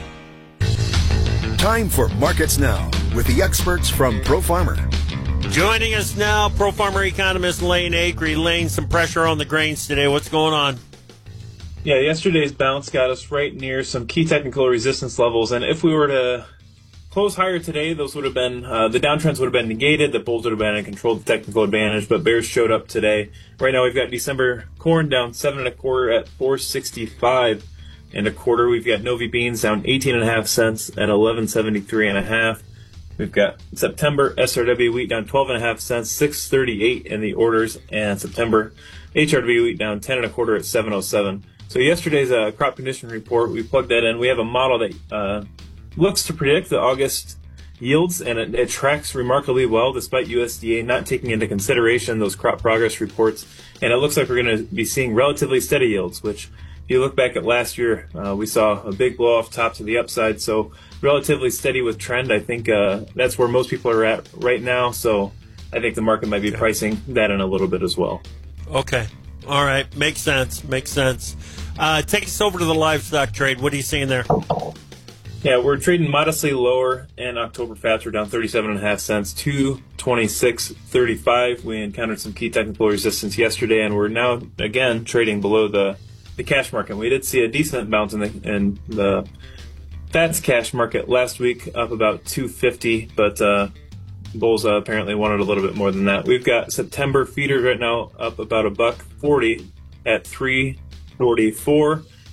Time for Markets Now with the experts from Pro Farmer.
Joining us now, Pro Farmer economist Lane Acree. Lane, some pressure on the grains today. What's going on?
Yeah, yesterday's bounce got us right near some key technical resistance levels, and if we were to close higher today, those would have been, uh, the downtrends would have been negated, the bulls would have been in control of the technical advantage, but bears showed up today. Right now we've got December corn down seven and a quarter at four sixty-five and a quarter. We've got Novi beans down eighteen and a half cents at eleven seventy-three and a half. We've got September S R W wheat down twelve and a half cents, six thirty-eight in the orders, and September H R W wheat down ten and a quarter at seven oh seven. So yesterday's uh, crop condition report, we plugged that in. We have a model that uh, looks to predict the August yields, and it, it tracks remarkably well despite U S D A not taking into consideration those crop progress reports. And it looks like we're going to be seeing relatively steady yields, which if you look back at last year, uh, we saw a big blow off top to the upside. So relatively steady with trend. I think uh, that's where most people are at right now. So I think the market might be pricing that in a little bit as well.
Okay. All right. Makes sense. Makes sense. Uh, take us over to the livestock trade. What are you seeing there?
Yeah, we're trading modestly lower, and October fats are down thirty-seven and a half cents, two twenty-six thirty-five. We encountered some key technical resistance yesterday, and we're now again trading below the, the cash market. We did see a decent bounce in the in the fats cash market last week, up about two fifty, but uh, bulls uh, apparently wanted a little bit more than that. We've got September feeders right now up about a buck forty at three forty-four.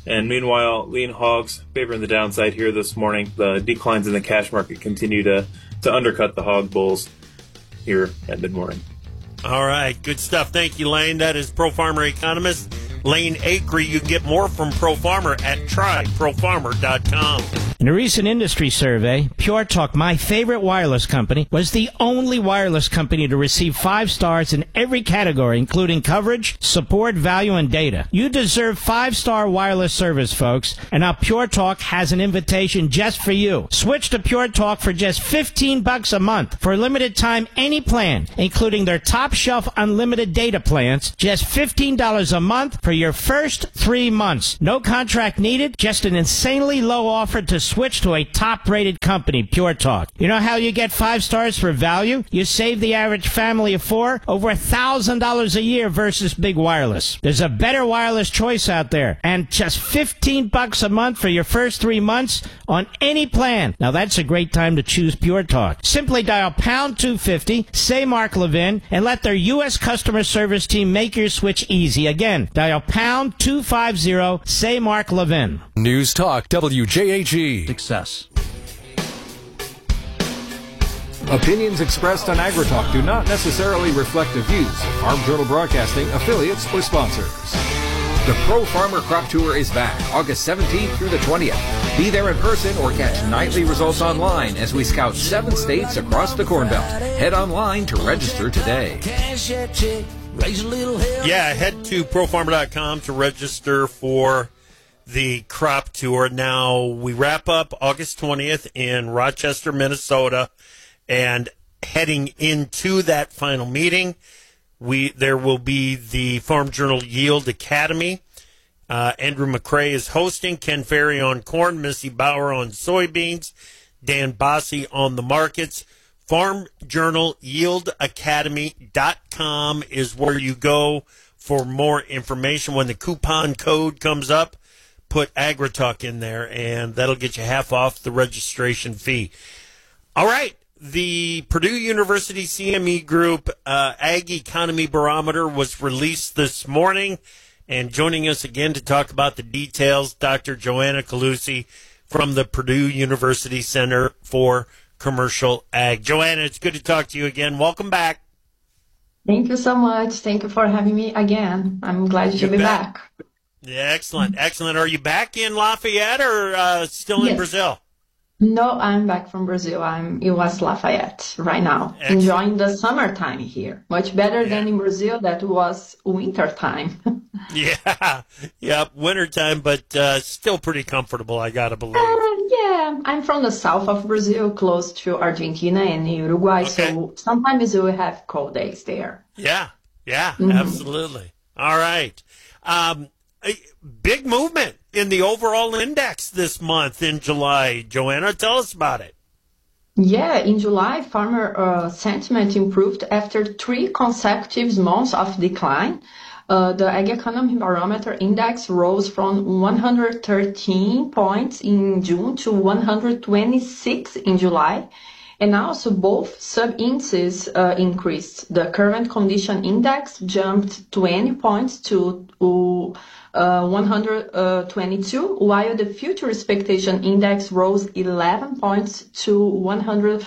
And meanwhile, lean hogs favoring the downside here this morning. The declines in the cash market continue to, to undercut the hog bulls here at mid-morning.
All right, good stuff. Thank you, Lane. That is Pro Farmer economist Lane Acree. You can get more from Pro Farmer at try pro farmer dot com.
In a recent industry survey, Pure Talk, my favorite wireless company, was the only wireless company to receive five stars in every category, including coverage, support, value, and data. You deserve five-star wireless service, folks, and now Pure Talk has an invitation just for you. Switch to Pure Talk for just fifteen bucks a month. For a limited time, any plan, including their top-shelf unlimited data plans, just fifteen dollars a month for your first three months. No contract needed, just an insanely low offer to switch to a top-rated company, Pure Talk. You know how you get five stars for value? You save the average family of four over one thousand dollars a year versus big wireless. There's a better wireless choice out there, and just fifteen bucks a month for your first three months on any plan. Now that's a great time to choose Pure Talk. Simply dial pound two fifty, say Mark Levin, and let their U S customer service team make your switch easy. Again, dial pound two fifty, say Mark Levin.
News Talk W J H E.
Success.
Opinions expressed on AgriTalk do not necessarily reflect the views of Farm Journal Broadcasting, affiliates, or sponsors.
The Pro Farmer Crop Tour is back August seventeenth through the twentieth. Be there in person or catch nightly results online as we scout seven states across the Corn Belt. Head online to register today.
Yeah, head to pro farmer dot com to register for the crop tour. Now, we wrap up August twentieth in Rochester, Minnesota, and heading into that final meeting, we there will be the Farm Journal Yield Academy. Uh, Andrew McCrae is hosting, Ken Ferry on corn, Missy Bauer on soybeans, Dan Bossi on the markets. Farm Journal Yield Academy dot com is where you go for more information. When the coupon code comes up, put AgriTalk in there, and that'll get you half off the registration fee. All right. The Purdue University C M E Group uh, Ag Economy Barometer was released this morning, and joining us again to talk about the details, Doctor Joanna Calusi from the Purdue University Center for Commercial Ag. Joanna, it's good to talk to you again. Welcome back.
Thank you so much. Thank you for having me again. I'm glad to be back. back.
Yeah, excellent, excellent. Are you back in Lafayette or uh, still yes. in Brazil?
No, I'm back from Brazil. I'm in West Lafayette right now, excellent. Enjoying the summertime here. Much better yeah. than in Brazil. That was winter time.
yeah, yeah, wintertime, but uh, still pretty comfortable, I gotta believe.
Uh, yeah, I'm from the south of Brazil, close to Argentina and Uruguay, okay. so sometimes we have cold days there.
Yeah, yeah, mm-hmm. absolutely. All right. Um, a big movement in the overall index this month in July. Joanna, tell us about it.
Yeah, in July, farmer uh, sentiment improved after three consecutive months of decline. Uh, the Ag Economy Barometer Index rose from one hundred thirteen points in June to one hundred twenty-six in July. And also both sub-indices uh, increased. The Current Condition Index jumped twenty points to uh, one hundred twenty-two, while the Future Expectation Index rose eleven points to one hundred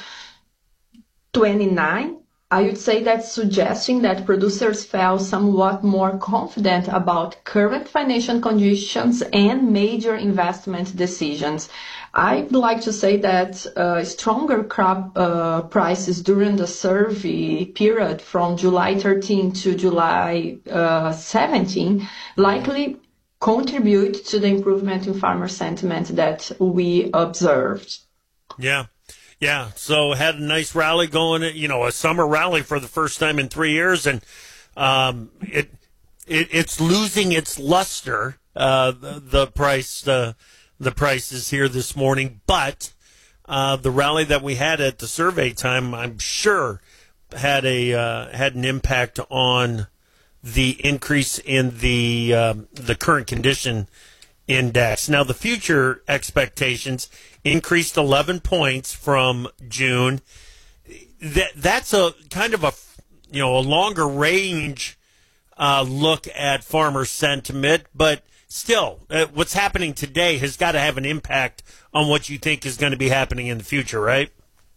twenty-nine. I would say that's suggesting that producers felt somewhat more confident about current financial conditions and major investment decisions. I'd like to say that uh, stronger crop uh, prices during the survey period from July thirteenth to July uh, seventeenth likely contribute to the improvement in farmer sentiment that we observed.
Yeah. Yeah, so had a nice rally going, you know, a summer rally for the first time in three years, and um, it, it it's losing its luster. Uh, the, the price, uh, the prices here this morning, but uh, the rally that we had at the survey time, I'm sure, had a uh, had an impact on the increase in the um, the current condition index. Now, the future expectations increased eleven points from June. That that's a kind of a you know a longer range uh, look at farmer sentiment, but still, uh, what's happening today has got to have an impact on what you think is going to be happening in the future, right?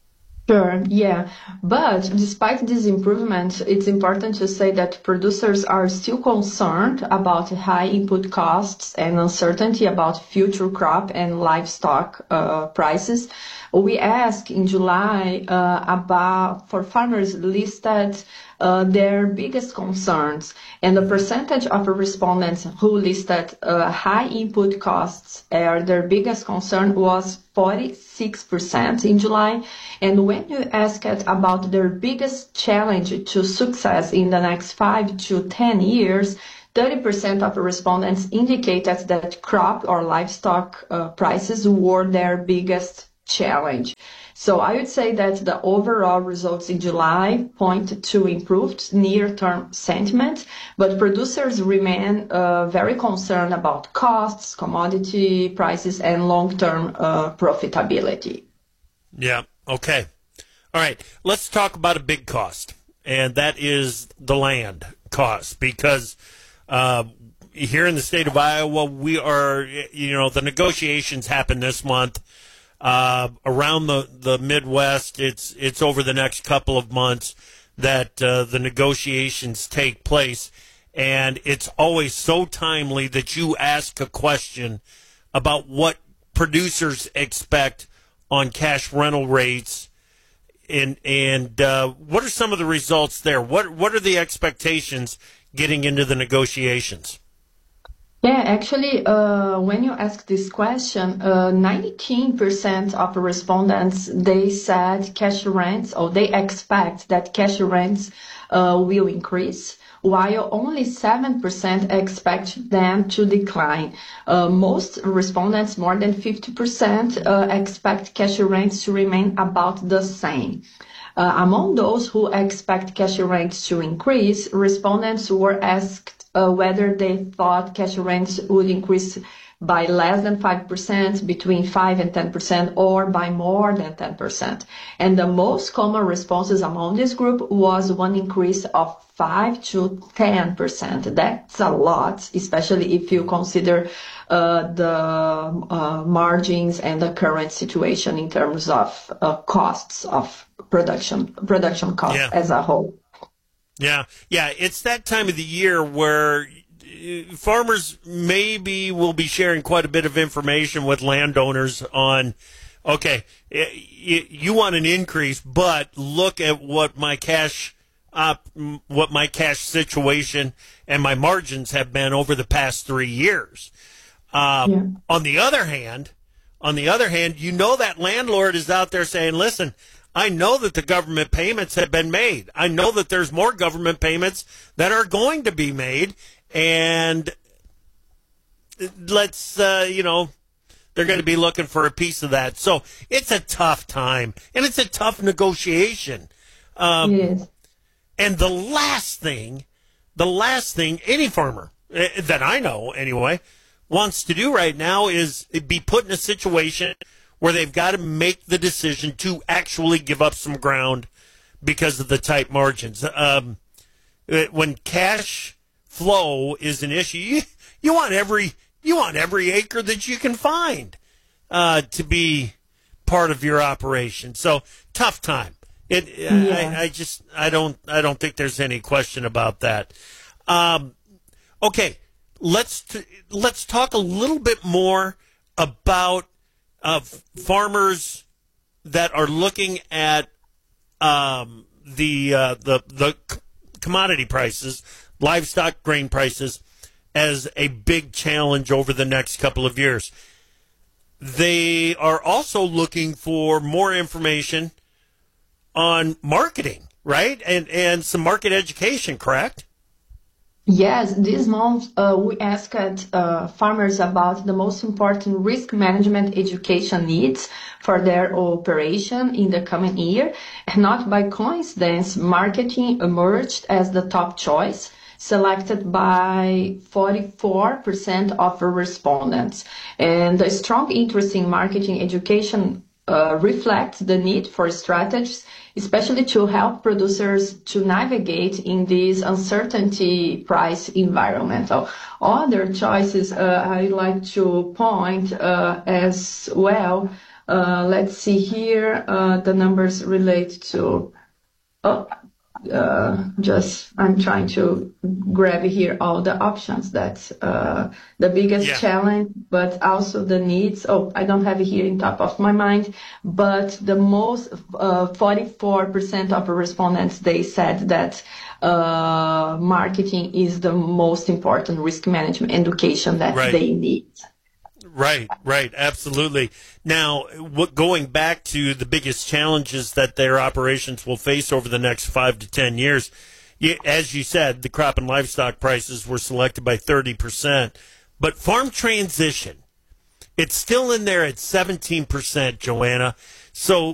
Sure, yeah. But despite these improvements, it's important to say that producers are still concerned about high input costs and uncertainty about future crop and livestock uh, prices. We asked in July uh, about for farmers listed uh, their biggest concerns, and the percentage of respondents who listed uh, high input costs as their biggest concern was forty-six percent in July. And when you asked about their biggest challenge to success in the next five to ten years, thirty percent of respondents indicated that crop or livestock uh, prices were their biggest challenge. So I would say that the overall results in July point to improved near-term sentiment, but producers remain uh, very concerned about costs, commodity prices, and long-term uh, profitability.
Yeah, okay. All right, let's talk about a big cost, and that is the land cost, because uh, here in the state of Iowa, we are, you know, the negotiations happen this month. Uh, around the, the Midwest, it's it's over the next couple of months that uh, the negotiations take place, and it's always so timely that you ask a question about what producers expect on cash rental rates, and and uh, what are some of the results there? What what are the expectations getting into the negotiations?
Yeah, actually, uh, when you ask this question, uh, nineteen percent of respondents, they said cash rents, or they expect that cash rents uh, will increase, while only seven percent expect them to decline. Uh, most respondents, more than fifty percent, uh, expect cash rents to remain about the same. Uh, among those who expect cash rents to increase, respondents were asked Uh, whether they thought cash rents would increase by less than five percent, between five and ten percent, or by more than ten percent. And the most common responses among this group was one increase of five to ten percent. That's a lot, especially if you consider uh, the uh, margins and the current situation in terms of uh, costs of production, production costs
Yeah.
as a whole.
Yeah, yeah, it's that time of the year where farmers maybe will be sharing quite a bit of information with landowners on, okay, you want an increase, but look at what my cash, uh, what my cash situation and my margins have been over the past three years. Um, yeah. On the other hand, on the other hand, you know that landlord is out there saying, listen, I know that the government payments have been made. I know that there's more government payments that are going to be made, and let's, uh, you know, they're going to be looking for a piece of that. So it's a tough time, and it's a tough negotiation. Um,
yes.
And the last thing, the last thing any farmer uh, that I know, anyway, wants to do right now is be put in a situation where they've got to make the decision to actually give up some ground because of the tight margins. Um, when cash flow is an issue, you, you want every you want every acre that you can find uh, to be part of your operation. So tough time. It.
Yeah.
I, I just I don't I don't think there's any question about that. Um, okay, let's t- let's talk a little bit more about of farmers that are looking at um, the uh, the the commodity prices, livestock grain prices, as a big challenge over the next couple of years. They are also looking for more information on marketing, right? And and some market education, correct?
Yes, this month uh, we asked uh, farmers about the most important risk management education needs for their operation in the coming year. And not by coincidence, marketing emerged as the top choice, selected by forty-four percent of respondents. And the strong interest in marketing education uh, reflects the need for strategies, especially to help producers to navigate in this uncertainty price environment. Other choices uh, I like to point uh, as well. Uh, let's see here. Uh, the numbers relate to. Oh, uh, just I'm trying to grab here all the options. That's uh, the biggest yeah. challenge, but also the needs. Oh, I don't have it here in top of my mind, but the most uh, forty-four percent of the respondents, they said that uh, marketing is the most important risk management education that
right.
they need.
Right, right, absolutely. Now, what, going back to the biggest challenges that their operations will face over the next five to ten years, you, as you said, the crop and livestock prices were selected by thirty percent. But farm transition, it's still in there at seventeen percent, Joanna. So